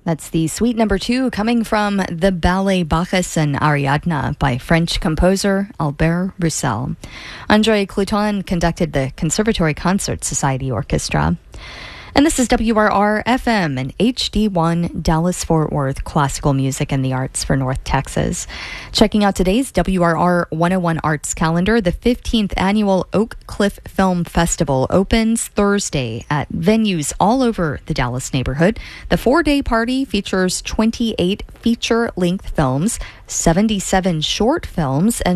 That's the Suite Number 2 coming from the ballet Bacchus and Ariadne by French composer Albert Roussel. André Clouton conducted the Conservatory Concert Society Orchestra. And this is WRR-FM and HD1 Dallas-Fort Worth, classical music and the arts for North Texas. Checking out today's WRR 101 Arts calendar, the 15th annual Oak Cliff Film Festival opens Thursday at venues all over the Dallas neighborhood. The 4-day party features 28 feature-length films, 77 short films, and